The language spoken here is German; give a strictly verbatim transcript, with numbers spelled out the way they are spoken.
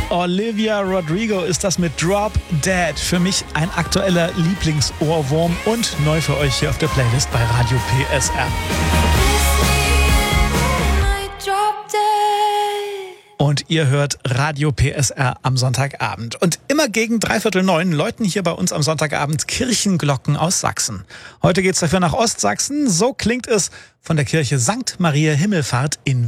Olivia Rodrigo ist das mit Drop Dead. Für mich ein aktueller Lieblingsohrwurm und neu für euch hier auf der Playlist bei Radio P S R. Und ihr hört Radio P S R am Sonntagabend. Und immer gegen dreiviertel neun läuten hier bei uns am Sonntagabend Kirchenglocken aus Sachsen. Heute geht's dafür nach Ostsachsen. So klingt es von der Kirche Sankt Maria Himmelfahrt in